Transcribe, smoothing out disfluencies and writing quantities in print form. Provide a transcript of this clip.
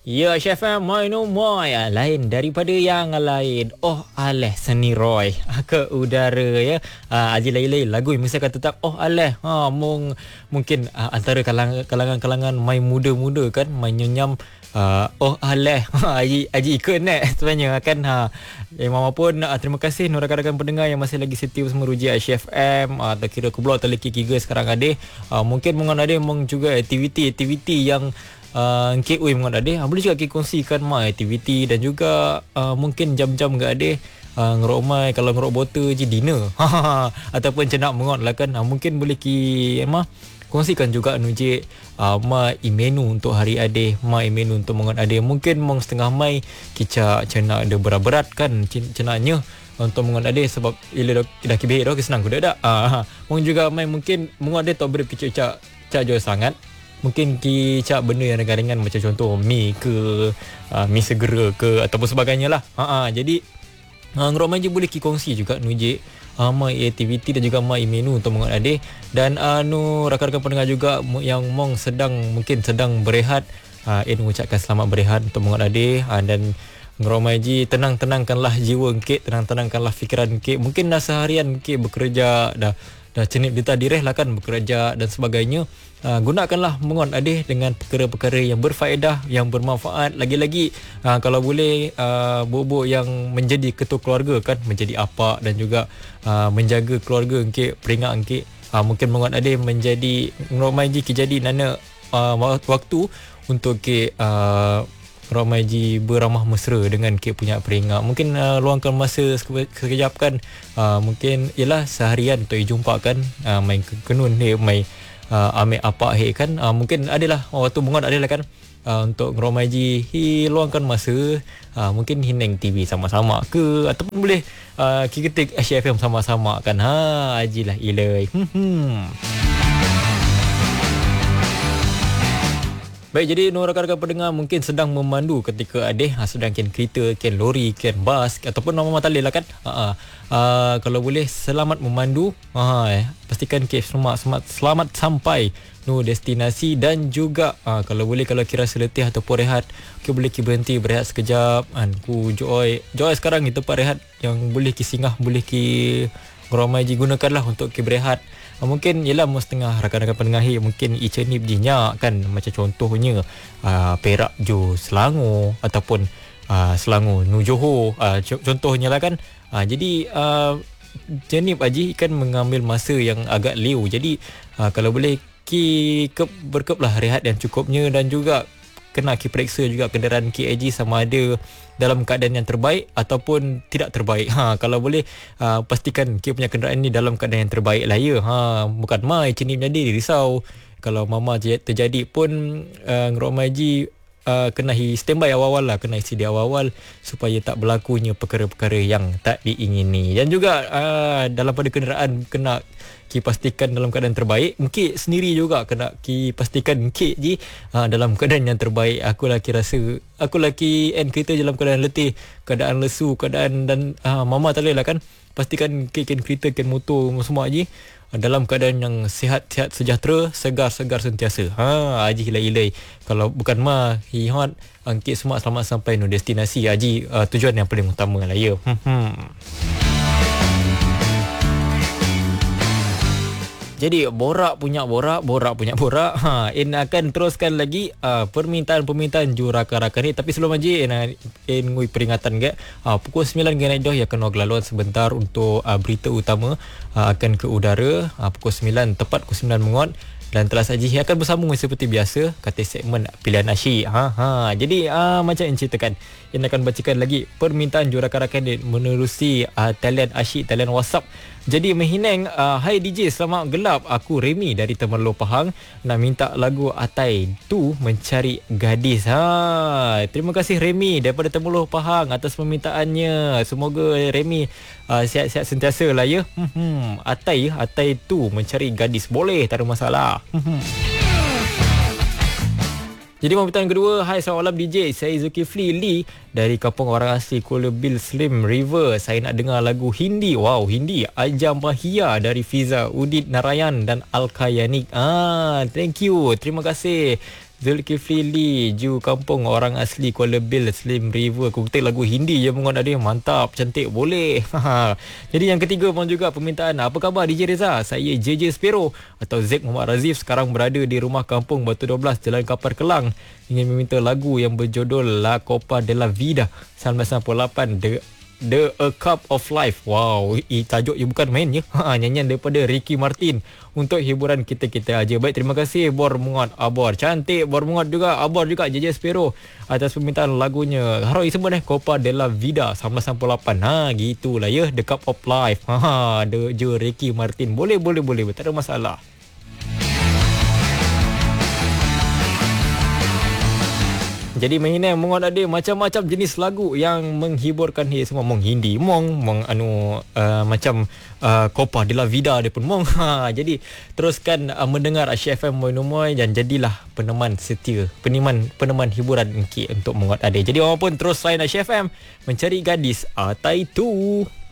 Ya, Chef Mainu Moy lain daripada yang lain. Oh, aleh seni Roy ke udara ya. Aji Lailai lagu yang mesti akan tetap oh aleh. Mungkin antara kalangan mai muda-muda kan main nyam oh aleh. Aji ikut net sebenarnya kan mama pun terima kasih rakan-rakan pendengar yang masih lagi setia bersama Ruji Aisyah FM. Tak kira ke blog teleki kiga sekarang ada. Mungkin mengon ada juga aktiviti yang Encik mengon ada boleh juga kita kongsikan mai aktiviti dan juga mungkin jam-jam enggak ada ngerok mai kalau ngerok botol je dinner ataupun cenak mengon lah kan mungkin boleh kongsikan juga nuji mai menu untuk hari ade mai menu untuk mengon ade mungkin mong setengah mai kita cenak ada berat-berat kan cenaknya untuk mengon ade sebab ila dah kibeh dah senang kuda dak mong juga mai mungkin mengon ade tak beri kicak cak jauh sangat. Mungkin kita benda yang ringan-ringan macam contoh mi ke mi segera ke ataupun sebagainya lah. Jadi ngeromai je boleh kita kongsi juga nuji mai aktiviti dan juga mai menu untuk mengat adik dan rakan-rakan pendengar juga yang mungkin sedang berehat mengucapkan selamat berehat untuk mengat adik dan ngeromai je tenangkanlah jiwa engkit, tenangkanlah fikiran engkit. Mungkin dah seharian engkit bekerja dah cenip dita direh lah kan bekerja dan sebagainya. Gunakanlah mengon adih dengan perkara-perkara yang berfaedah, yang bermanfaat. Lagi-lagi kalau boleh bobok yang menjadi ketua keluarga kan, menjadi apa dan juga menjaga keluarga engkit, peringat engkit. Mungkin mengon adih menjadi ngoromaiji jadi nana waktu untuk ke Romaiji beramah mesra dengan ke punya peringat. Mungkin luangkan masa sekejap kan. Mungkin ialah seharian untuk jumpa kan main kenun ni main ambil apa kan mungkin adalah waktu mengon adalah kan untuk Romaiji luangkan masa mungkin hineng TV sama-sama ke ataupun boleh kita ketik Aisyah FM sama-sama kan ajilah ilai. Baik, jadi rakan-rakan pendengar mungkin sedang memandu ketika adeh sedang kereta, lori, bas ataupun nama matalil lah kan. Kalau boleh selamat memandu. Pastikan selamat sampai destinasi dan juga kalau boleh kalau kira letih ataupun rehat, boleh berhenti berehat sekejap. Ku Joy sekarang di tempat rehat yang boleh singgah, boleh Ramai digunakanlah untuk berehat. Mungkin ialah setengah rakan-rakan pendengar mungkin icenip jinyak kan, macam contohnya Perak Jo Selangor ataupun Selangor Nu Johor, contohnya lah kan. Jadi jenip aji kan mengambil masa yang agak liu. Jadi kalau boleh berkeplah rehat yang cukupnya dan juga kena periksa juga kenderaan KAG sama ada dalam keadaan yang terbaik ataupun tidak terbaik. Kalau boleh pastikan punya kenderaan ni dalam keadaan yang terbaik lah ya. Bukan mai cenim jadi risau. Kalau mama terjadi pun ngeromai ji kena standby awal-awal lah, kena isi di awal-awal supaya tak berlakunya perkara-perkara yang tak diingini. Dan juga dalam pada kenderaan kena pastikan dalam keadaan terbaik. Mungkin sendiri juga kena pastikan je dalam keadaan yang terbaik. Aku laki kereta dalam keadaan letih, keadaan lesu, keadaan dan mama tak boleh lah kan. Pastikan kereta, motor semua je dalam keadaan yang sihat sejahtera, segar sentiasa. Haji hilai-hilai. Kalau bukan hihat angkit semua selamat sampai destinasi. Haji tujuan yang paling utama lah ya. Jadi borak punya borak. In akan teruskan lagi permintaan rakan-rakan ni. Tapi sebelum aja ngui peringatan ke pukul 9 ganit dah ya kena gelaluan sebentar untuk berita utama akan ke udara. Pukul 9 tepat pukul 9 mengot. Dan telah saja akan bersambung seperti biasa kata segmen pilihan asyik. Jadi macam yang ceritakan, yang akan bacakan lagi permintaan rakan-rakan ni menerusi talian asyik, talian WhatsApp. Jadi menghinang, hai DJ selamat gelap, aku Remy dari Temerloh Pahang nak minta lagu Atai tu mencari gadis. Terima kasih Remy daripada Temerloh Pahang atas permintaannya. Semoga Remy sihat-sihat sentiasa lah ya. Atai tu mencari gadis, boleh, tak ada masalah. Jadi permintaan kedua, hai selamat malam DJ, saya Zulkifli Lee dari kampung orang asli Kuala Bil Slim River. Saya nak dengar lagu Hindi. Wow, Hindi Ajam Bahia dari Fiza Udit Narayan dan Al-Kayanik. Thank you, terima kasih Zulkifli Lee, Ju Kampung, orang asli Kuala Bill, Slim River. Aku ketik lagu Hindi je mengot ada. Mantap, cantik, boleh. Jadi yang ketiga pun juga permintaan. Apa khabar DJ Reza? Saya JJ Spiro atau Zek Muhammad Razif, sekarang berada di rumah kampung Batu 12, Jalan Kapar Kelang. Ingin meminta lagu yang berjudul La Copa de la Vida 1998, The A Cup of Life. Wow, tajuk je bukan main je. Nyanyian daripada Ricky Martin untuk hiburan kita-kita aja. Baik, terima kasih Bor Mungot Abor. Cantik Bor Mungot juga, Abor juga JJ Spiro atas permintaan lagunya. Harap disebut Copa de la Vida 1998. Gitulah ya, The Cup of Life. The Ricky Martin. Boleh, tak ada masalah. Jadi mainan mengot ada macam-macam jenis lagu yang menghiburkan dia semua. Mong Hindi, macam Copa de la Vida dia pun mong. Jadi teruskan mendengar Asyik FM Moinomoy dan jadilah peneman setia, peneman hiburan untuk mengot ada. Jadi orang pun terus lain Asyik FM mencari gadis Atai tu.